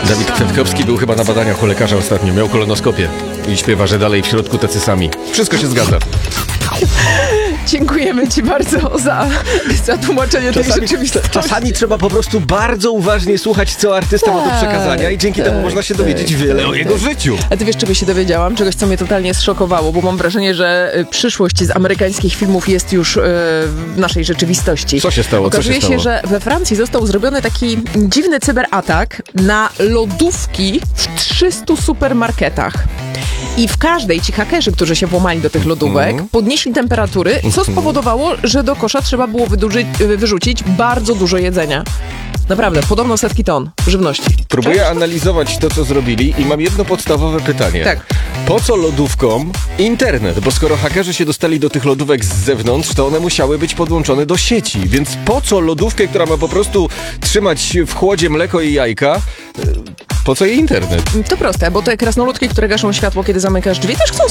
Dawid Kwiatkowski był chyba na badaniach u lekarza ostatnio. Miał kolonoskopię i śpiewa, że dalej w środku tacy sami. Wszystko się zgadza. Dziękujemy Ci bardzo za tłumaczenie tej rzeczywistości. Czasami trzeba po prostu bardzo uważnie słuchać, co artysta ma do przekazania i dzięki temu można się dowiedzieć wiele o jego życiu. A ty wiesz, czego się dowiedziałam? Czegoś, co mnie totalnie zszokowało, bo mam wrażenie, że przyszłość z amerykańskich filmów jest już w naszej rzeczywistości. Co się stało? Okazuje się, że we Francji został zrobiony taki dziwny cyberatak na lodówki w 300 supermarketach. I w każdej ci hakerzy, którzy się włamali do tych lodówek, podnieśli temperatury, co spowodowało, że do kosza trzeba było wyrzucić bardzo dużo jedzenia. Naprawdę, podobno setki ton żywności. Próbuję analizować to, co zrobili i mam jedno podstawowe pytanie. Tak. Po co lodówkom internet? Bo skoro hakerzy się dostali do tych lodówek z zewnątrz, to one musiały być podłączone do sieci. Więc po co lodówkę, która ma po prostu trzymać w chłodzie mleko i jajka? Po co jej internet? To proste, bo te krasnoludki, które gaszą światło, kiedy zamykasz drzwi, też chcą